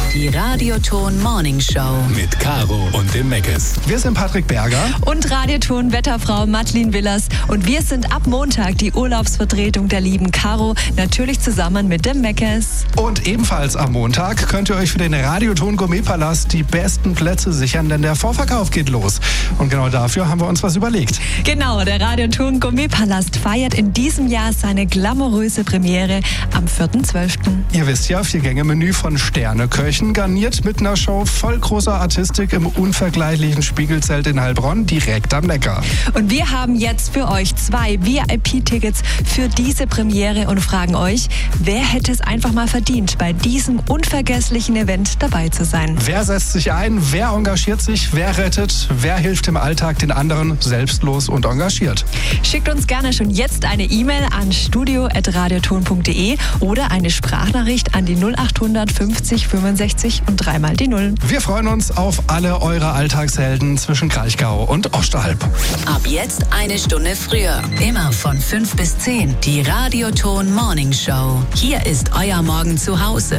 Die Radioton Morning Show. Mit Caro und dem Meckes. Wir sind Patrick Berger. Und Radioton Wetterfrau Madeleine Willers. Und wir sind ab Montag die Urlaubsvertretung der lieben Caro. Natürlich zusammen mit dem Meckes. Und ebenfalls am Montag könnt ihr euch für den Radioton Gourmetpalast die besten Plätze sichern, denn der Vorverkauf geht los. Und genau dafür haben wir uns was überlegt. Genau, der Radioton Gourmetpalast feiert in diesem Jahr seine glamouröse Premiere am 4.12. Ihr wisst ja, 4-Gänge-Menü von Sterneköchen, garniert mit einer Show voll großer Artistik im unvergleichlichen Spiegelzelt in Heilbronn, direkt am Neckar. Und wir haben jetzt für euch 2 VIP-Tickets für diese Premiere und fragen euch, wer hätte es einfach mal verdient, bei diesem unvergesslichen Event dabei zu sein? Wer setzt sich ein, wer engagiert sich, wer rettet, wer hilft im Alltag den anderen selbstlos und engagiert? Schickt uns gerne schon jetzt eine E-Mail an studio@radioton.de oder eine Sprachnachricht an die 0800 50 65 und 3 mal die 0. Wir freuen uns auf alle eure Alltagshelden zwischen Kraichgau und Osterhalb. Ab jetzt eine Stunde früher. Immer von 5 bis 10. Die Radioton Morning Show. Hier ist euer Morgen zu Hause.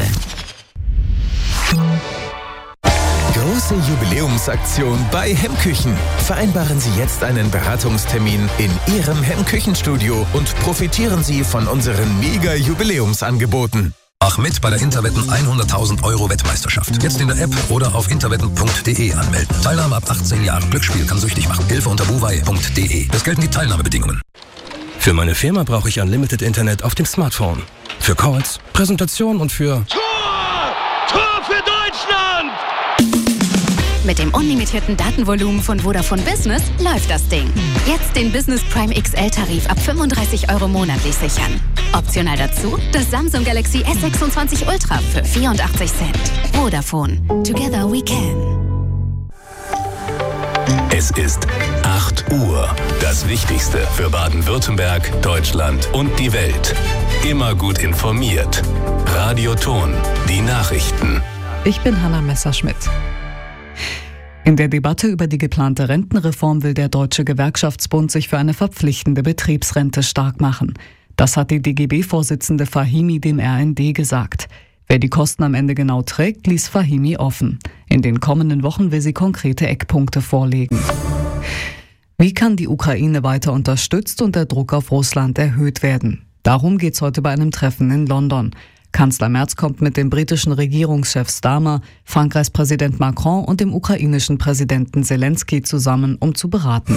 Große Jubiläumsaktion bei Hemmküchen. Vereinbaren Sie jetzt einen Beratungstermin in Ihrem Hemmküchenstudio und profitieren Sie von unseren Mega-Jubiläumsangeboten. Mach mit bei der Interwetten 100.000 € Wettmeisterschaft. Jetzt in der App oder auf interwetten.de anmelden. Teilnahme ab 18 Jahren. Glücksspiel kann süchtig machen. Hilfe unter buwei.de. Es gelten die Teilnahmebedingungen. Für meine Firma brauche ich Unlimited Internet auf dem Smartphone. Für Calls, Präsentation und für... Tor für Deutschland! Mit dem unlimitierten Datenvolumen von Vodafone Business läuft das Ding. Jetzt den Business Prime XL-Tarif ab 35 € monatlich sichern. Optional dazu das Samsung Galaxy S26 Ultra für 84 Cent. Vodafone. Together we can. Es ist 8 Uhr. Das Wichtigste für Baden-Württemberg, Deutschland und die Welt. Immer gut informiert. Radioton. Die Nachrichten. Ich bin Hanna Messerschmidt. In der Debatte über die geplante Rentenreform will der Deutsche Gewerkschaftsbund sich für eine verpflichtende Betriebsrente stark machen. Das hat die DGB-Vorsitzende Fahimi dem RND gesagt. Wer die Kosten am Ende genau trägt, ließ Fahimi offen. In den kommenden Wochen will sie konkrete Eckpunkte vorlegen. Wie kann die Ukraine weiter unterstützt und der Druck auf Russland erhöht werden? Darum geht es heute bei einem Treffen in London. Kanzler Merz kommt mit dem britischen Regierungschef Starmer, Frankreichs Präsident Macron und dem ukrainischen Präsidenten Zelensky zusammen, um zu beraten.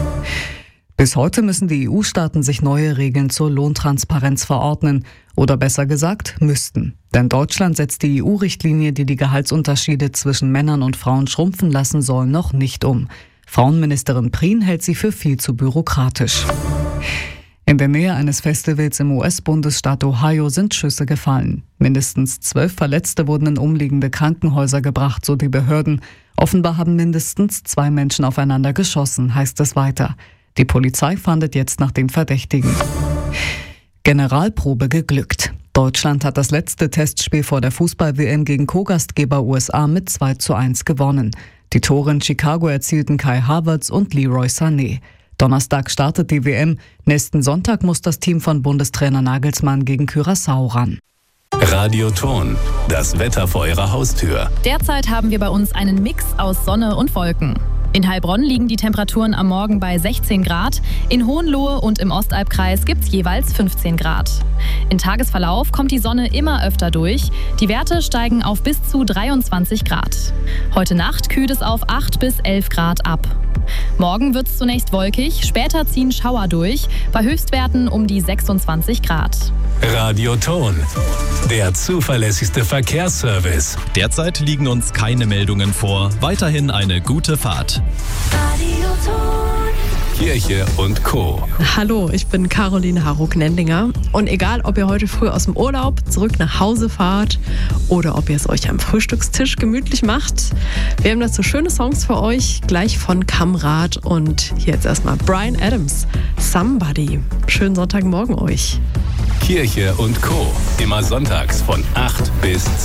Bis heute müssen die EU-Staaten sich neue Regeln zur Lohntransparenz verordnen. Oder besser gesagt, müssten. Denn Deutschland setzt die EU-Richtlinie, die die Gehaltsunterschiede zwischen Männern und Frauen schrumpfen lassen soll, noch nicht um. Frauenministerin Prien hält sie für viel zu bürokratisch. In der Nähe eines Festivals im US-Bundesstaat Ohio sind Schüsse gefallen. Mindestens 12 Verletzte wurden in umliegende Krankenhäuser gebracht, so die Behörden. Offenbar haben mindestens 2 Menschen aufeinander geschossen, heißt es weiter. Die Polizei fahndet jetzt nach den Verdächtigen. Generalprobe geglückt. Deutschland hat das letzte Testspiel vor der Fußball-WM gegen Co-Gastgeber USA mit 2:1 gewonnen. Die Tore in Chicago erzielten Kai Havertz und Leroy Sané. Donnerstag startet die WM. Nächsten Sonntag muss das Team von Bundestrainer Nagelsmann gegen Curaçao ran. Radioton. Das Wetter vor eurer Haustür. Derzeit haben wir bei uns einen Mix aus Sonne und Wolken. In Heilbronn liegen die Temperaturen am Morgen bei 16 Grad. In Hohenlohe und im Ostalbkreis gibt es jeweils 15 Grad. Im Tagesverlauf kommt die Sonne immer öfter durch. Die Werte steigen auf bis zu 23 Grad. Heute Nacht kühlt es auf 8 bis 11 Grad ab. Morgen wird es zunächst wolkig, später ziehen Schauer durch, bei Höchstwerten um die 26 Grad. Radioton. Der zuverlässigste Verkehrsservice. Derzeit liegen uns keine Meldungen vor. Weiterhin eine gute Fahrt. Kirche und Co. Hallo, ich bin Caroline Haruk-Nendinger und egal, ob ihr heute früh aus dem Urlaub zurück nach Hause fahrt oder ob ihr es euch am Frühstückstisch gemütlich macht, wir haben dazu schöne Songs für euch, gleich von Kamrat und hier jetzt erstmal Bryan Adams, Somebody. Schönen Sonntagmorgen euch. Kirche und Co. Immer sonntags von 8 bis